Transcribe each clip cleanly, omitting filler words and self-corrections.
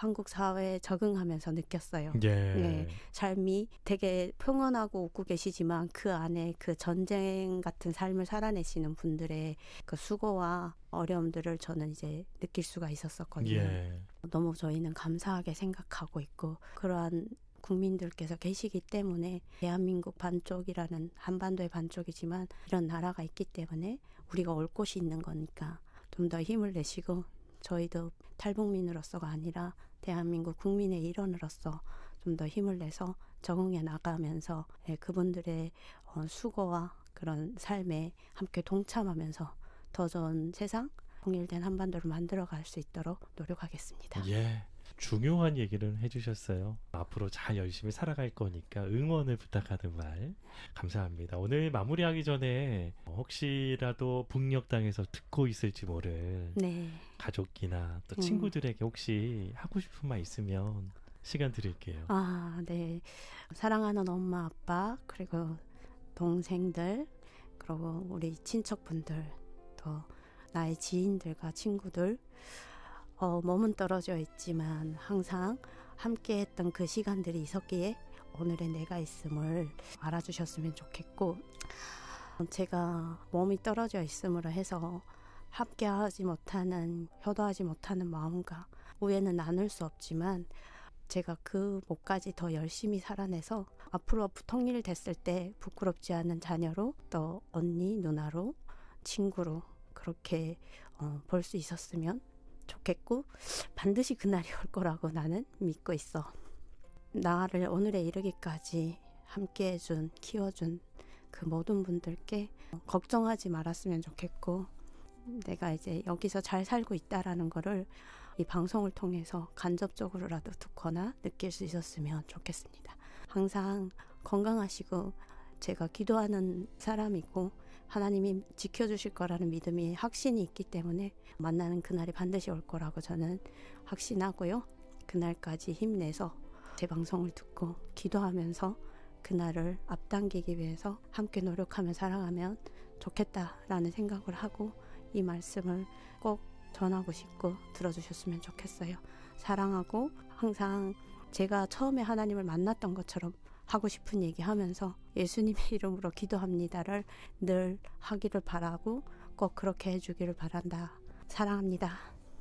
한국 사회에 적응하면서 느꼈어요. 예. 네, 삶이 되게 평온하고 웃고 계시지만 그 안에 그 전쟁 같은 삶을 살아내시는 분들의 그 수고와 어려움들을 저는 이제 느낄 수가 있었었거든요. 예. 너무 저희는 감사하게 생각하고 있고 그러한 국민들께서 계시기 때문에 대한민국 반쪽이라는 한반도의 반쪽이지만 이런 나라가 있기 때문에 우리가 올 곳이 있는 거니까 좀 더 힘을 내시고 저희도 탈북민으로서가 아니라 대한민국 국민의 일원으로서 좀 더 힘을 내서 적응해 나가면서 그분들의 수고와 그런 삶에 함께 동참하면서 더 좋은 세상, 통일된 한반도를 만들어갈 수 있도록 노력하겠습니다. 예. 중요한 얘기를 해주셨어요. 앞으로 잘 열심히 살아갈 거니까 응원을 부탁하는 말 감사합니다. 오늘 마무리하기 전에 혹시라도 북녘 땅에서 듣고 있을지 모를 네. 가족이나 또 친구들에게 혹시 하고 싶은 말 있으면 시간 드릴게요. 아, 네. 사랑하는 엄마, 아빠, 그리고 동생들, 그리고 우리 친척분들, 또 나의 지인들과 친구들, 몸은 떨어져 있지만 항상 함께했던 그 시간들이 있었기에 오늘의 내가 있음을 알아주셨으면 좋겠고, 제가 몸이 떨어져 있음으로 해서 함께하지 못하는, 효도하지 못하는 마음과 후회는 나눌 수 없지만 제가 그 목까지 더 열심히 살아내서 앞으로 통일됐을 때 부끄럽지 않은 자녀로 또 언니, 누나로, 친구로 그렇게 볼 수 있었으면 좋겠고 반드시 그날이 올 거라고 나는 믿고 있어. 나를 오늘에 이르기까지 함께해준, 키워준 그 모든 분들께 걱정하지 말았으면 좋겠고 내가 이제 여기서 잘 살고 있다라는 거를 이 방송을 통해서 간접적으로라도 듣거나 느낄 수 있었으면 좋겠습니다. 항상 건강하시고 제가 기도하는 사람이고 하나님이 지켜주실 거라는 믿음이 확신이 있기 때문에 만나는 그날이 반드시 올 거라고 저는 확신하고요. 그날까지 힘내서 제 방송을 듣고 기도하면서 그날을 앞당기기 위해서 함께 노력하며 살아가면 좋겠다라는 생각을 하고 이 말씀을 꼭 전하고 싶고 들어주셨으면 좋겠어요. 사랑하고 항상 제가 처음에 하나님을 만났던 것처럼 하고 싶은 얘기하면서 예수님의 이름으로 기도합니다를 늘 하기를 바라고 꼭 그렇게 해주기를 바란다. 사랑합니다.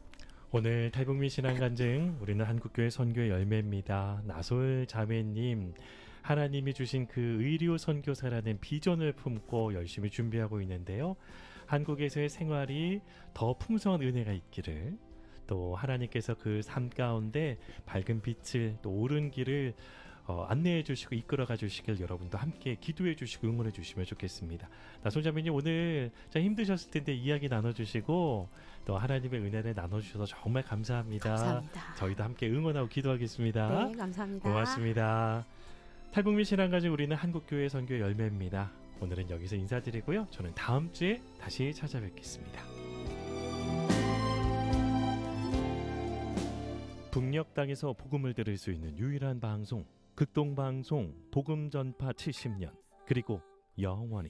오늘 탈북민 신앙간증 우리는 한국교회 선교의 열매입니다. 나솔 자매님, 하나님이 주신 그 의료 선교사라는 비전을 품고 열심히 준비하고 있는데요. 한국에서의 생활이 더 풍성한 은혜가 있기를, 또 하나님께서 그 삶 가운데 밝은 빛을 또 옳은 길을 안내해 주시고 이끌어가 주시길 여러분도 함께 기도해 주시고 응원해 주시면 좋겠습니다. 나솔 자매님, 오늘 참 힘드셨을 텐데 이야기 나눠주시고 또 하나님의 은혜를 나눠주셔서 정말 감사합니다. 감사합니다. 저희도 함께 응원하고 기도하겠습니다. 네, 감사합니다. 고맙습니다. 탈북민 신앙가족 우리는 한국교회 선교 열매입니다. 오늘은 여기서 인사드리고요. 저는 다음 주에 다시 찾아뵙겠습니다. 북녘 땅에서 복음을 들을 수 있는 유일한 방송, 극동방송 복음전파 70년, 그리고 영원히